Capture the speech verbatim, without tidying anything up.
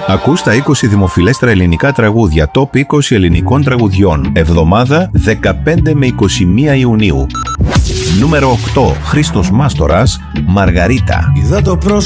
Ακούς τα είκοσι δημοφιλέστερα ελληνικά τραγούδια Top είκοσι ελληνικών τραγουδιών. Εβδομάδα δεκαπέντε με είκοσι μία Ιουνίου. Νούμερο οκτώ. Χρήστος Μάστορας, Μαργαρίτα. Είδα το πρόσωπο